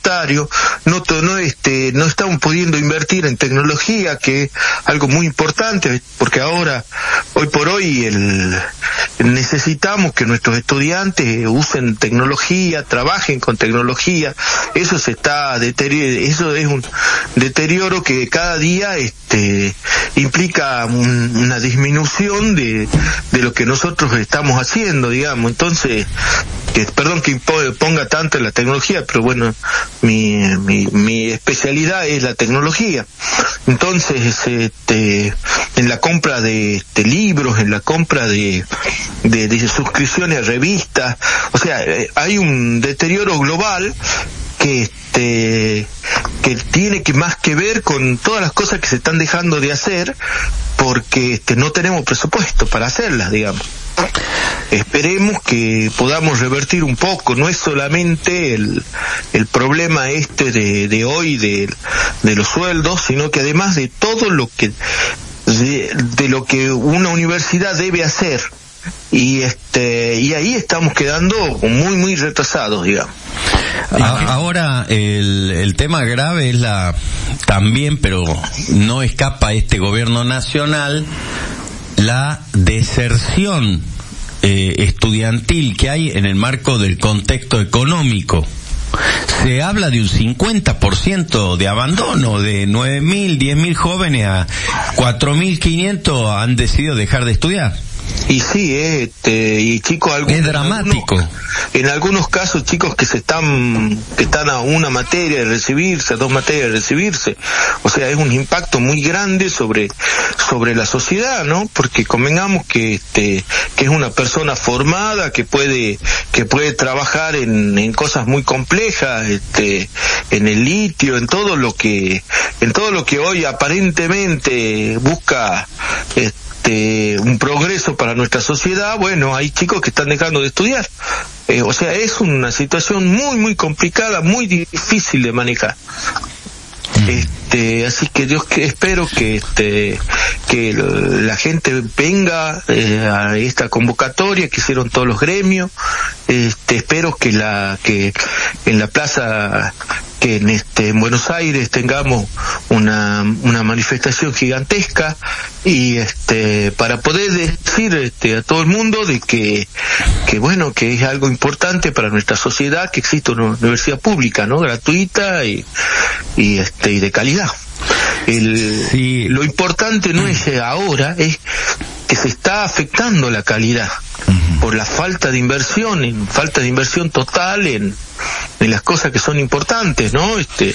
universitario, no estamos pudiendo invertir en tecnología, que es algo muy importante, porque hoy por hoy necesitamos que nuestros estudiantes usen tecnología, trabajen con tecnología. Eso eso es un deterioro que cada día implica una disminución de lo que nosotros estamos haciendo, digamos. Entonces, perdón que ponga tanto en la tecnología, pero bueno, mi especialidad es la tecnología. Entonces, en la compra de libros, en la compra de suscripciones a revistas, o sea, hay un deterioro global que tiene más que ver con todas las cosas que se están dejando de hacer porque no tenemos presupuesto para hacerlas, digamos. Esperemos que podamos revertir un poco. No es solamente el problema de hoy de los sueldos, sino que además de todo lo que de lo que una universidad debe hacer, y ahí estamos quedando muy muy retrasados, digamos. Ahora el tema grave es también, pero no escapa a este gobierno nacional, la deserción estudiantil que hay en el marco del contexto económico. Se habla de un 50% de abandono, de 9.000, 10.000 jóvenes a 4.500 han decidido dejar de estudiar. Y sí, y chicos, es dramático. En algunos casos, chicos que están a una materia de recibirse, a 2 materias de recibirse. O sea, es un impacto muy grande sobre la sociedad, ¿no? Porque convengamos que es una persona formada, que puede trabajar en cosas muy complejas, en el litio, en todo lo que hoy aparentemente busca un progreso para nuestra sociedad. Bueno, hay chicos que están dejando de estudiar. O sea, es una situación muy muy complicada, muy difícil de manejar. Así que espero que la gente venga a esta convocatoria que hicieron todos los gremios. Espero que en la plaza, que en Buenos Aires tengamos una manifestación gigantesca, y para poder decir a todo el mundo de que bueno, que es algo importante para nuestra sociedad que existe una universidad pública, ¿no? Gratuita y de calidad. Sí. Lo importante no es ahora, es que se está afectando la calidad por la falta de inversión total en las cosas que son importantes, ¿no?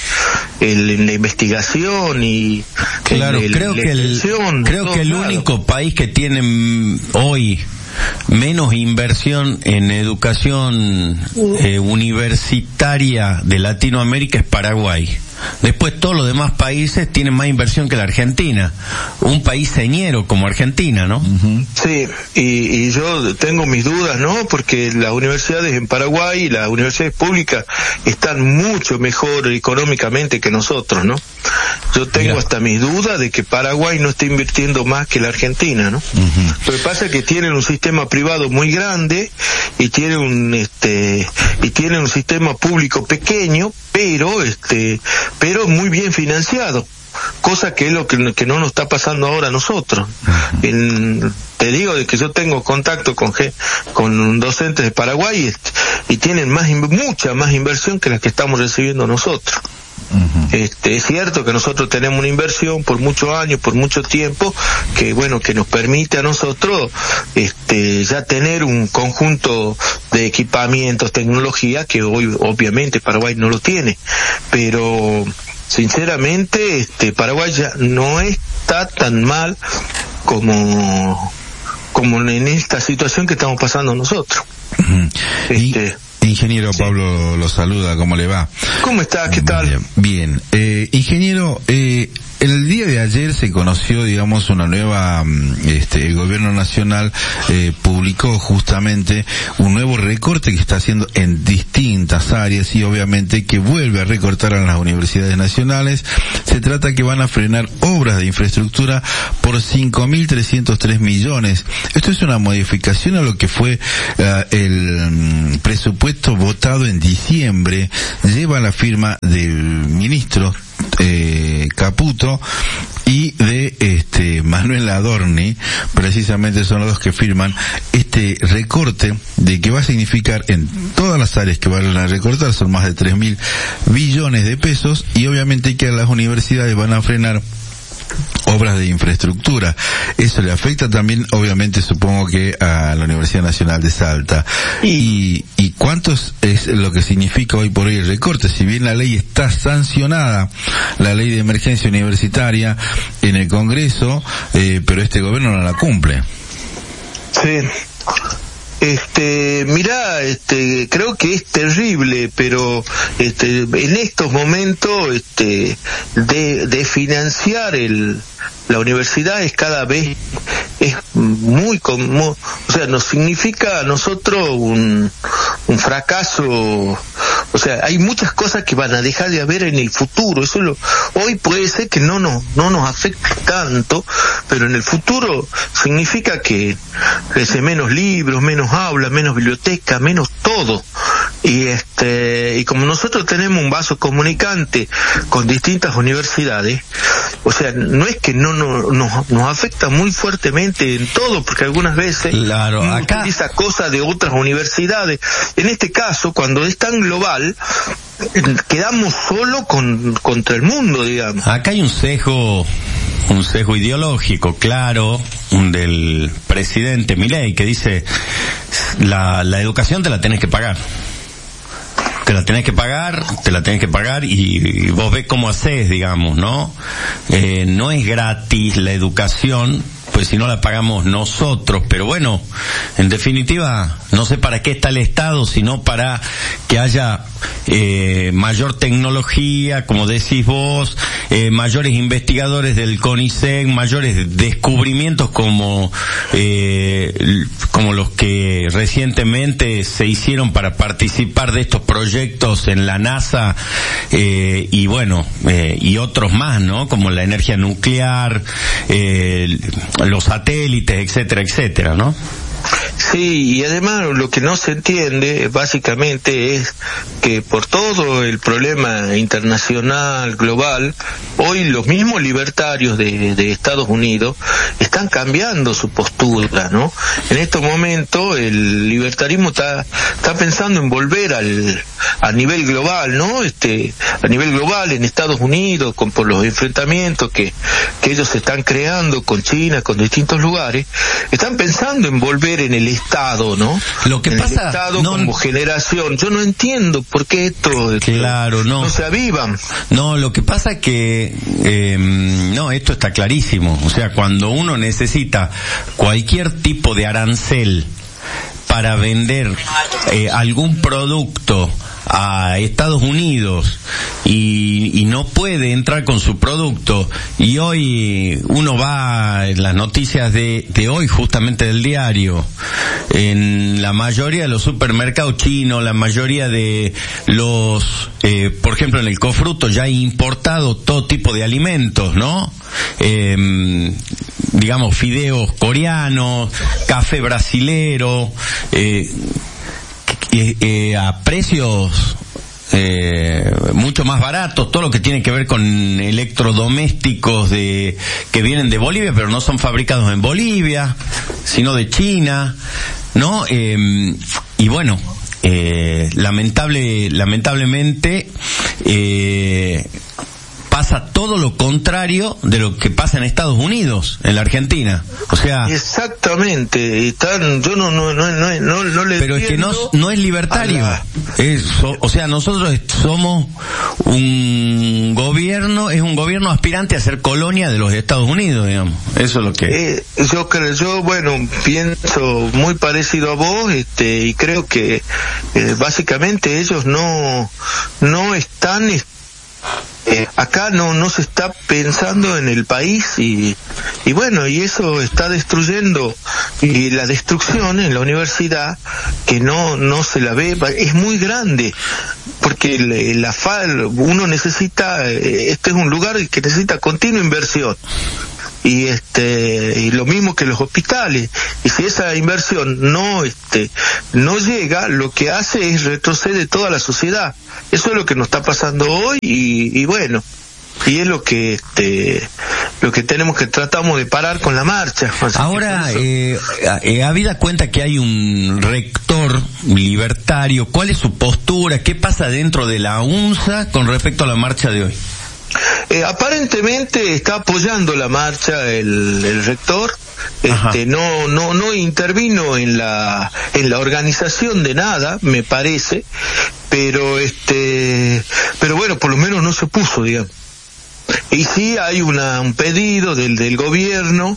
En la investigación y claro, creo que el único país que tiene hoy menos inversión en educación universitaria de Latinoamérica es Paraguay. Después todos los demás países tienen más inversión que la Argentina, un país señero como Argentina, ¿no? Sí, y yo tengo mis dudas, ¿no? Porque las universidades en Paraguay y las universidades públicas están mucho mejor económicamente que nosotros, ¿no? Yo tengo hasta mis dudas de que Paraguay no esté invirtiendo más que la Argentina, ¿no? Lo que pasa es que tienen un sistema privado muy grande y tienen un sistema público pequeño, pero muy bien financiado, cosa que es lo que no nos está pasando ahora a nosotros. Te digo de que yo tengo contacto con docentes de Paraguay y tienen mucha más inversión que la que estamos recibiendo nosotros. Es cierto que nosotros tenemos una inversión por muchos años, por mucho tiempo, que nos permite a nosotros ya tener un conjunto de equipamientos, tecnología, que hoy obviamente Paraguay no lo tiene, pero sinceramente Paraguay ya no está tan mal como en esta situación que estamos pasando nosotros. Ingeniero Pablo lo saluda, ¿cómo le va? ¿Cómo está? ¿Qué tal? Bien. Ingeniero, el día de ayer se conoció, digamos, una nueva, el gobierno nacional publicó justamente un nuevo recorte que está haciendo en distintas áreas y obviamente que vuelve a recortar a las universidades nacionales. Se trata que van a frenar obras de infraestructura por 5.303 millones. Esto es una modificación a lo que fue el presupuesto presupuesto votado en diciembre lleva la firma del ministro Caputo y de Manuel Adorni, precisamente son los dos que firman este recorte de que va a significar en todas las áreas que van a recortar, son más de 3.000 billones de pesos, y obviamente que las universidades van a frenar obras de infraestructura. Eso le afecta también, obviamente, supongo que a la Universidad Nacional de Salta. ¿Y cuántos es lo que significa hoy por hoy el recorte? Si bien la ley está sancionada, la ley de emergencia universitaria en el Congreso, pero este gobierno no la cumple. Sí. Mirá, creo que es terrible, pero en estos momentos de financiar la universidad es cada vez o sea, nos significa a nosotros un fracaso. O sea, hay muchas cosas que van a dejar de haber en el futuro. Hoy puede ser que no nos afecte tanto, pero en el futuro significa que crece menos libros, menos aulas, menos biblioteca, menos todo. Y como nosotros tenemos un vaso comunicante con distintas universidades, o sea, no es que nos afecta muy fuertemente en todo, porque algunas veces claro, acá utiliza cosas de otras universidades. En este caso, cuando es tan global, quedamos solo contra el mundo, digamos. Acá hay un sesgo ideológico, claro, del presidente Milei, que dice, la educación te la tenés que pagar. Te la tenés que pagar y vos ves cómo hacés, digamos, ¿no? No es gratis la educación, pues si no la pagamos nosotros, pero bueno, en definitiva, no sé para qué está el Estado, sino para que haya mayor tecnología, como decís vos, mayores investigadores del CONICET, mayores descubrimientos como los que recientemente se hicieron para participar de estos proyectos en la NASA, y bueno, y otros más, ¿no? Como la energía nuclear, los satélites, etcétera, etcétera, ¿no? Sí, y además lo que no se entiende básicamente es que por todo el problema internacional, global, hoy los mismos libertarios de Estados Unidos están cambiando su postura, ¿no? En estos momentos el libertarismo está pensando en volver a nivel global, ¿no? A nivel global en Estados Unidos, por los enfrentamientos que ellos están creando con China, con distintos lugares, están pensando en volver en el Estado, ¿no? Lo que pasa, el Estado como generación. Yo no entiendo por qué esto no se avivan. No, lo que pasa que esto está clarísimo. O sea, cuando uno necesita cualquier tipo de arancel para vender algún producto a Estados Unidos y no puede entrar con su producto, y hoy uno va en las noticias de hoy, justamente del diario, en la mayoría de los supermercados chinos, la mayoría de los por ejemplo en el Cofruto ya hay importado todo tipo de alimentos, ¿no? Digamos fideos coreanos, café brasilero, a precios mucho más baratos, todo lo que tiene que ver con electrodomésticos que vienen de Bolivia, pero no son fabricados en Bolivia, sino de China, ¿no? Y bueno, lamentablemente pasa todo lo contrario de lo que pasa en Estados Unidos, en la Argentina. O sea, exactamente, yo no le pero es que no es libertario. O sea, nosotros somos un gobierno aspirante a ser colonia de los Estados Unidos, digamos. Eso es lo que yo pienso muy parecido a vos, y creo que básicamente ellos no están acá no se está pensando en el país, y bueno, y eso está destruyendo, y la destrucción en la universidad, que no se la ve, es muy grande, porque la FAL, uno necesita, este es un lugar que necesita continua inversión. y lo mismo que los hospitales. Y si esa inversión no llega, lo que hace es retroceder toda la sociedad. Eso es lo que nos está pasando hoy y bueno, y es lo que tenemos que tratamos de parar con la marcha. Ahora, habida cuenta que hay un rector libertario, ¿cuál es su postura? ¿Qué pasa dentro de la UNSA con respecto a la marcha de hoy? Aparentemente está apoyando la marcha el rector. No intervino en la organización de nada, me parece, pero bueno, por lo menos no se opuso, digamos. Y sí hay un pedido del gobierno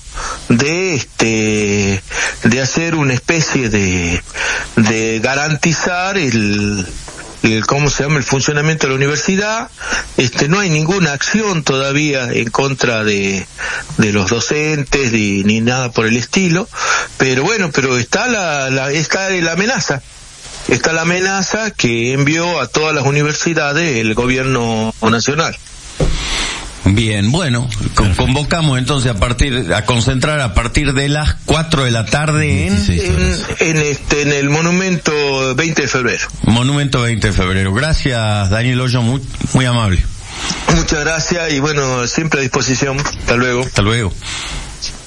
de hacer una especie de garantizar el funcionamiento de la universidad. No hay ninguna acción todavía en contra de los docentes ni nada por el estilo, pero bueno, está la amenaza. Está la amenaza que envió a todas las universidades el gobierno nacional. Bien, bueno, convocamos entonces a concentrar a partir de las 4 de la tarde en el Monumento 20 de febrero. Monumento 20 de febrero. Gracias, Daniel Hoyo, muy amable. Muchas gracias y bueno, siempre a disposición. Hasta luego. Hasta luego.